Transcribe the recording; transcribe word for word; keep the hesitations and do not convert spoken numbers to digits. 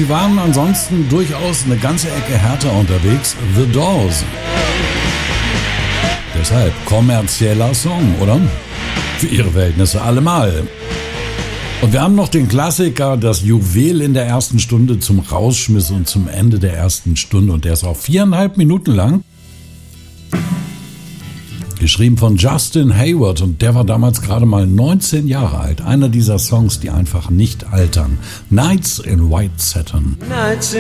sie waren ansonsten durchaus eine ganze Ecke härter unterwegs. The Doors. Deshalb kommerzieller Song, oder? Für ihre Verhältnisse allemal. Und wir haben noch den Klassiker, das Juwel in der ersten Stunde zum Rausschmiss und zum Ende der ersten Stunde. Und der ist auch viereinhalb Minuten lang. Geschrieben von Justin Hayward und der war damals gerade mal neunzehn Jahre alt. Einer dieser Songs, die einfach nicht altern. Nights in White Satin. Nights